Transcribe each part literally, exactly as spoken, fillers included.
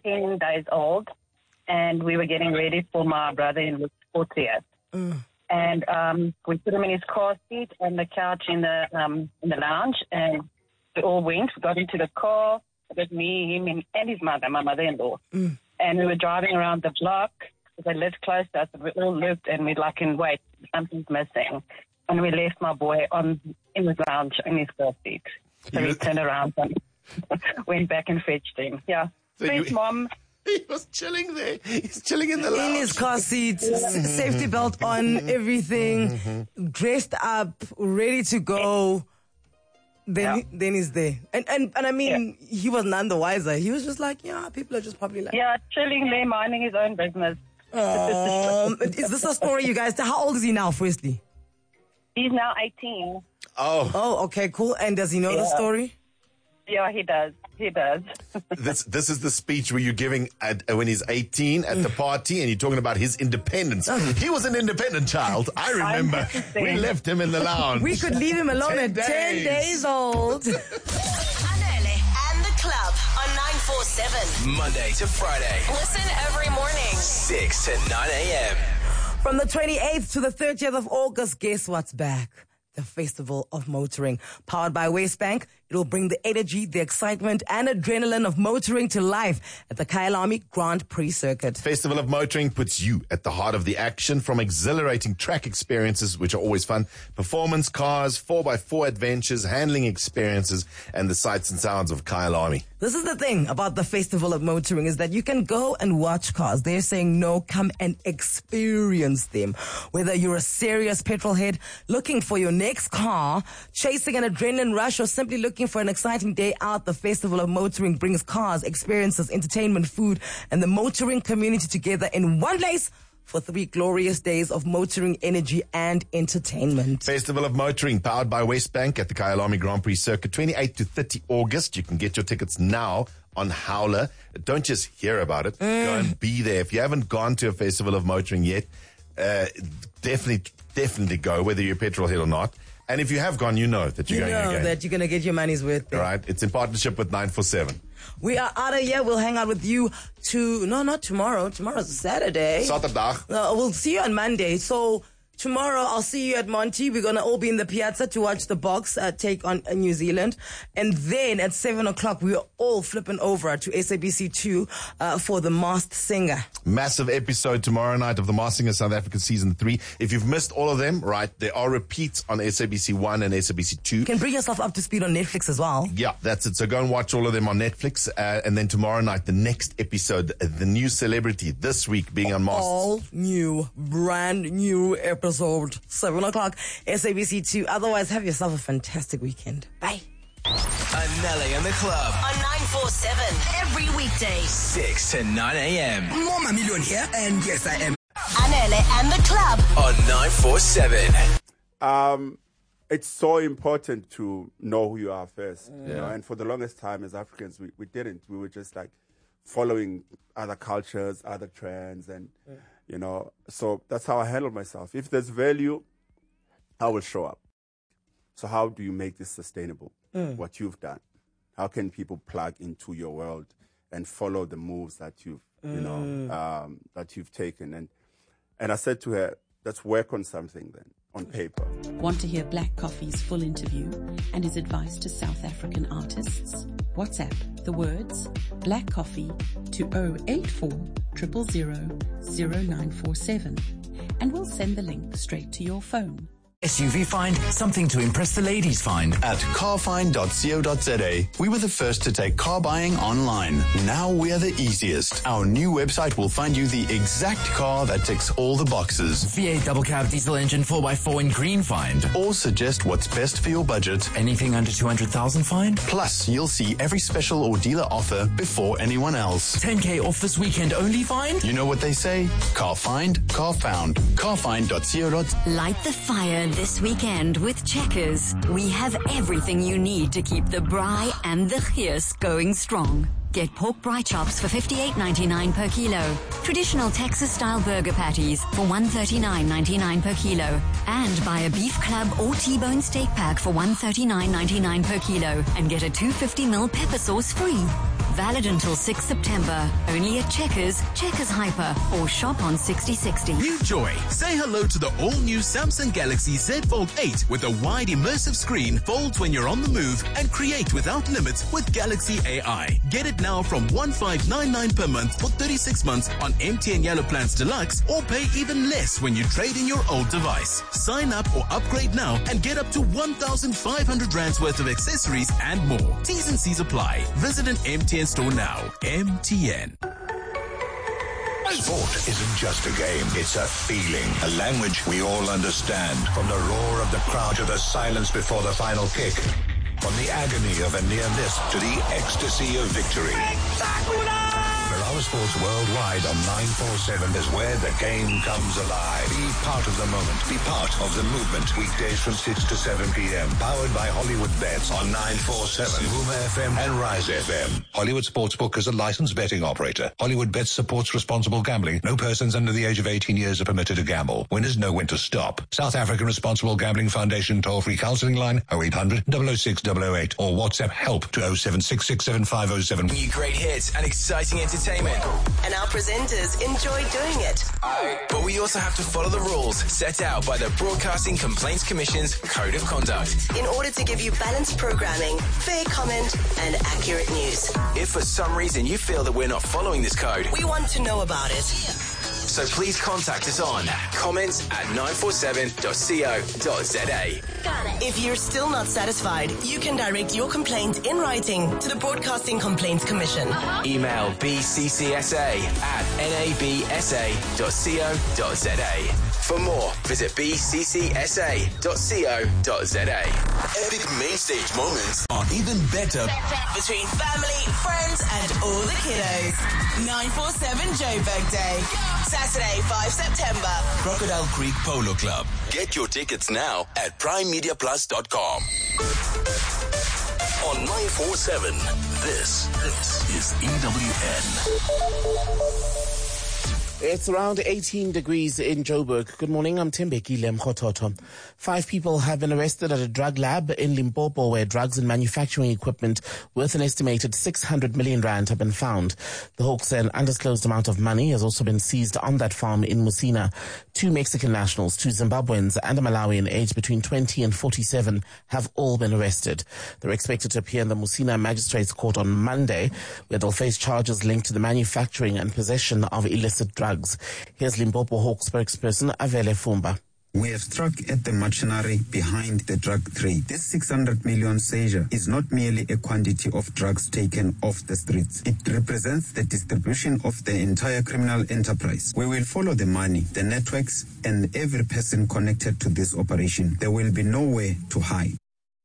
ten days old, and we were getting ready for my brother-in-law's fortieth. Mm. And um, we put him in his car seat on the couch in the um, in the lounge, and we all went. We got into the car. It was me, him, and, and his mother, my mother-in-law. Mm. And we were driving around the block. They lived close to us. We all looked, and we're like, in wait, something's missing. And we left my boy on in the lounge in his car seat. So we turned around and went back and fetched him. Yeah. So Thanks, you, Mom. He was chilling there. He's chilling in the lounge. In his car seat, mm-hmm. safety belt on, everything, mm-hmm. dressed up, ready to go. Then, yeah. then he's there. And, and, and I mean, yeah. he was none the wiser. He was just like, yeah, people are just probably like... Yeah, chilling there, minding his own business. Um, is this a story, you guys? How old is he now, firstly? He's now eighteen. Oh. Oh, okay, cool. And does he know yeah. the story? Yeah, he does. He does. this this is the speech where you're giving at, when he's eighteen at the party, and you're talking about his independence. He was an independent child. I remember. We left him in the lounge. We could leave him alone ten at days. ten days old. Anele and the Club on nine four seven. Monday to Friday. Listen every morning. six to nine a.m. From the twenty-eighth to the thirtieth of August, guess what's back? The Festival of Motoring. Powered by WesBank, it'll bring the energy, the excitement, and adrenaline of motoring to life at the Kyalami Grand Prix Circuit. Festival of Motoring puts you at the heart of the action, from exhilarating track experiences, which are always fun, performance cars, four by four adventures, handling experiences, and the sights and sounds of Kyalami. This is the thing about the Festival of Motoring, is that you can go and watch cars. They're saying no, come and experience them. Whether you're a serious petrol head looking for your next car, chasing an adrenaline rush, or simply looking for an exciting day out, the Festival of Motoring brings cars, experiences, entertainment, food, and the motoring community together in one place for three glorious days of motoring energy and entertainment. Festival of Motoring, powered by WesBank at the Kyalami Grand Prix Circuit, twenty-eighth to thirtieth August. You can get your tickets now on Howler. Don't just hear about it. Mm. Go and be there. If you haven't gone to a Festival of Motoring yet, uh, definitely, definitely go, whether you're a petrol head or not. And if you have gone, you know that you're you going know again. that you're going to get your money's worth there. All right. It's in partnership with nine four seven. We are out of here. We'll hang out with you to, no, not tomorrow. Tomorrow's Saturday. Saturday. Uh, we'll see you on Monday. So tomorrow I'll see you at Monty. We're going to all be in the piazza to watch the Boks uh, take on uh, New Zealand. And then at seven o'clock, we are all flipping over to S A B C two uh, for The Masked Singer. Massive episode tomorrow night of The Masked Singer South Africa Season three. If you've missed all of them, right, there are repeats on S A B C one and S A B C two. You can bring yourself up to speed on Netflix as well. Yeah, that's it. So go and watch all of them on Netflix. Uh, and then tomorrow night, the next episode, the new celebrity this week being unmasked. All new, brand new episode. seven o'clock, S A B C two. Otherwise, have yourself a fantastic weekend. Bye. Anele and the Club on nine four seven. Every weekday. six to nine a.m. More Mamillion here, and yes, I am. Anele and the Club on nine four seven. Um, it's so important to know who you are first. Yeah. You know? And for the longest time as Africans, we, we didn't. We were just like following other cultures, other trends, and, yeah. you know, so that's how I handle myself. If there's value, I will show up. So how do you make this sustainable? Mm. What you've done. How can people plug into your world and follow the moves that you've, mm. you know, um, that you've taken? And and I said to her, let's work on something then, on paper. Want to hear Black Coffee's full interview and his advice to South African artists? WhatsApp the words Black Coffee to zero eight four zero zero zero zero nine four seven, and we'll send the link straight to your phone. S U V Find, something to impress the ladies find. At car find dot co dot za, we were the first to take car buying online. Now we are the easiest. Our new website will find you the exact car that ticks all the boxes. V eight double cab diesel engine four by four in green find. Or suggest what's best for your budget. Anything under two hundred thousand find. Plus, you'll see every special or dealer offer before anyone else. ten K off this weekend only find. You know what they say? Car find, car found. car find dot co dot za. Light the fire this weekend with Checkers. We have everything you need to keep the braai and the gees going strong. Get pork braai chops for fifty-eight ninety-nine per kilo. Traditional Texas-style burger patties for one thirty-nine ninety-nine per kilo. And buy a beef club or T-bone steak pack for one thirty-nine ninety-nine per kilo and get a two hundred fifty milliliter pepper sauce free. Valid until sixth September. Only at Checkers, Checkers Hyper, or shop on sixty sixty. New joy. Say hello to the all-new Samsung Galaxy Z Fold eight with a wide immersive screen, folds when you're on the move, and create without limits with Galaxy A I. Get it now from one thousand five hundred ninety-nine per month for thirty-six months on M T N Yellow Plans Deluxe, or pay even less when you trade in your old device. Sign up or upgrade now and get up to one thousand five hundred rands worth of accessories and more. T's and C's apply. Visit an M T N store now. M T N. Sport isn't just a game, it's a feeling, a language we all understand. From the roar of the crowd to the silence before the final kick. From the agony of a near miss to the ecstasy of victory. Bravo Sports Worldwide on nine forty-seven is where the game comes alive. Be part of the moment. Be part of the movement. Weekdays from six to seven p.m. Powered by Hollywood Bets on nine forty-seven, Boomer F M and Rise F M. Hollywood Sportsbook is a licensed betting operator. Hollywood Bets supports responsible gambling. No persons under the age of eighteen years are permitted to gamble. Winners know when to stop. South African Responsible Gambling Foundation toll-free counseling line oh eight hundred, double oh six, double oh eight or WhatsApp help to oh seven six six seven five oh seven. New great hits and exciting entertainment. And our presenters enjoy doing it. But we also have to follow the rules set out by the Broadcasting Complaints Commission's Code of Conduct. In order to give you balanced programming, fair comment, and accurate news. If for some reason you feel that we're not following this code, we want to know about it. So please contact us on comments at nine forty-seven dot co dot za. If you're still not satisfied, you can direct your complaint in writing to the Broadcasting Complaints Commission. Uh-huh. Email b c c s a at n a b s a dot co dot za. For more, visit b c c s a dot co dot za. Epic main stage moments are even better between family, friends, and all the kiddos. nine forty-seven Joburg Day. Saturday, fifth September. Crocodile Creek Polo Club. Get your tickets now at prime media plus dot com. On nine forty-seven, this, this is E W N. It's around eighteen degrees in Joburg. Good morning, I'm Tembeki Lemkhototo. Five people have been arrested at a drug lab in Limpopo where drugs and manufacturing equipment worth an estimated six hundred million rand have been found. The Hawks say an undisclosed amount of money has also been seized on that farm in Musina. Two Mexican nationals, two Zimbabweans and a Malawian aged between twenty and forty-seven have all been arrested. They're expected to appear in the Musina Magistrates Court on Monday, where they'll face charges linked to the manufacturing and possession of illicit drugs. Here's Limpopo Hawk spokesperson Avele Fumba. We have struck at the machinery behind the drug trade. This six hundred million seizure is not merely a quantity of drugs taken off the streets. It represents the distribution of the entire criminal enterprise. We will follow the money, the networks, and every person connected to this operation. There will be nowhere to hide.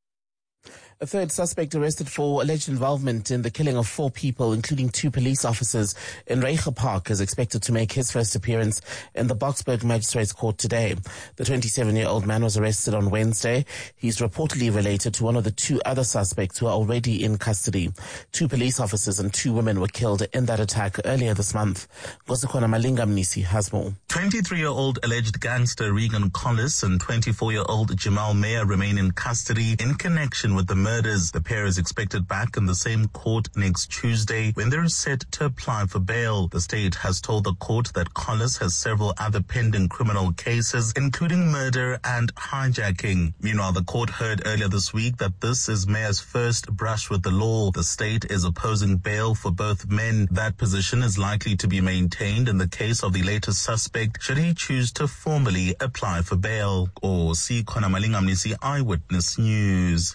A third suspect arrested for alleged involvement in the killing of four people, including two police officers in Reiche Park, is expected to make his first appearance in the Boksburg Magistrates Court today. The twenty-seven-year-old man was arrested on Wednesday. He's reportedly related to one of the two other suspects who are already in custody. Two police officers and two women were killed in that attack earlier this month. Gosikona Malinga Mnisi has more. twenty-three-year-old alleged gangster Regan Collis and twenty-four-year-old Jamal Mayer remain in custody in connection with the murders. The pair is expected back in the same court next Tuesday when they're set to apply for bail. The state has told the court that Collis has several other pending criminal cases, including murder and hijacking. Meanwhile, the court heard earlier this week that this is Mayer's first brush with the law. The state is opposing bail for both men. That position is likely to be maintained in the case of the latest suspect should he choose to formally apply for bail. Or see Kona Malinga Mnisi, Eyewitness News.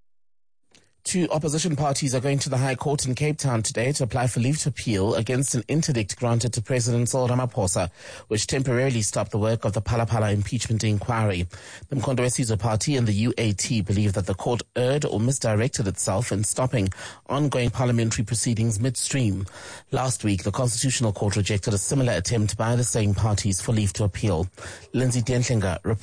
Two opposition parties are going to the High Court in Cape Town today to apply for leave to appeal against an interdict granted to President Cyril Ramaphosa, which temporarily stopped the work of the Phala Phala impeachment inquiry. The Mkhonto weSizwe Party and the U A T believe that the court erred or misdirected itself in stopping ongoing parliamentary proceedings midstream. Last week, the Constitutional Court rejected a similar attempt by the same parties for leave to appeal. Lindsay Dentlinger reports.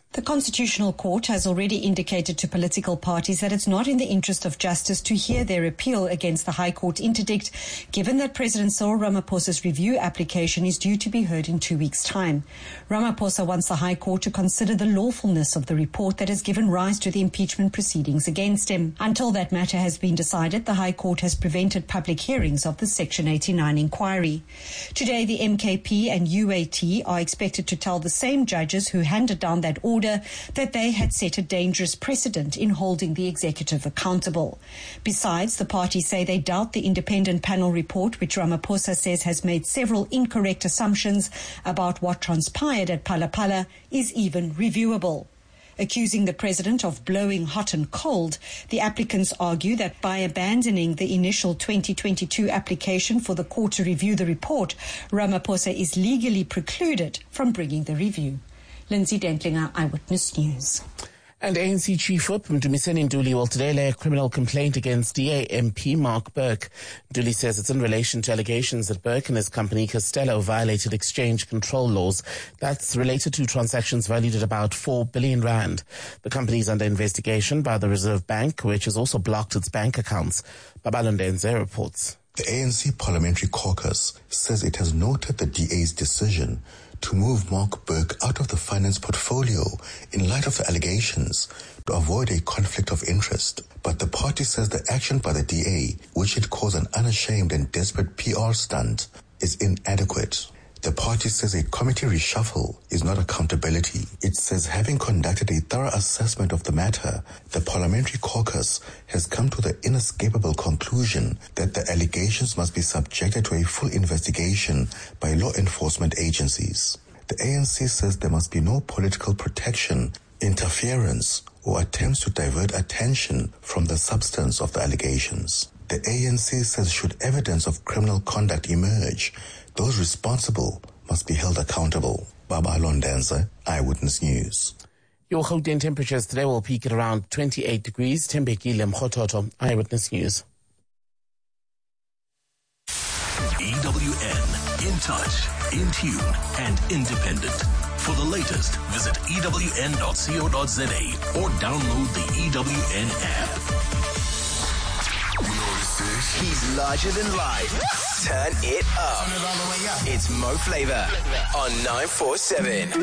The Constitutional Court has already indicated to political parties that it's not in the interest of justice to hear their appeal against the High Court interdict, given that President Cyril Ramaphosa's review application is due to be heard in two weeks' time. Ramaphosa wants the High Court to consider the lawfulness of the report that has given rise to the impeachment proceedings against him. Until that matter has been decided, the High Court has prevented public hearings of the Section eighty-nine inquiry. Today, the M K P and U A T are expected to tell the same judges who handed down that order that they had set a dangerous precedent in holding the executive accountable. Besides, the parties say they doubt the independent panel report, which Ramaphosa says has made several incorrect assumptions about what transpired at Phala Phala, is even reviewable. Accusing the president of blowing hot and cold, the applicants argue that by abandoning the initial twenty twenty-two application for the court to review the report, Ramaphosa is legally precluded from bringing the review. Lindsay Dentlinger, Eyewitness News. And A N C Chief Whip Mdumiseni Nduli will today lay a criminal complaint against D A M P Mark Burke. Nduli says it's in relation to allegations that Burke and his company Castello violated exchange control laws. That's related to transactions valued at about four billion rand. The company is under investigation by the Reserve Bank, which has also blocked its bank accounts. Babalo Ndenze reports. The A N C Parliamentary Caucus says it has noted the D A's decision to move Mark Burke out of the finance portfolio in light of the allegations to avoid a conflict of interest. But the party says the action by the D A, which it calls an unashamed and desperate P R stunt, is inadequate. The party says a committee reshuffle is not accountability. It says having conducted a thorough assessment of the matter, the Parliamentary Caucus has come to the inescapable conclusion that the allegations must be subjected to a full investigation by law enforcement agencies. The A N C says there must be no political protection, interference, or attempts to divert attention from the substance of the allegations. The A N C says should evidence of criminal conduct emerge, those responsible must be held accountable. Babalo Ndenze, Eyewitness News. Your Gauteng temperatures today will peak at around twenty-eight degrees. Tembekile Mkhototo, Eyewitness News. E W N, in touch, in tune, and independent. For the latest, visit E W N dot co dot za or download the E W N app. He's larger than life. Turn it up. It's Mo Flavor on nine four seven.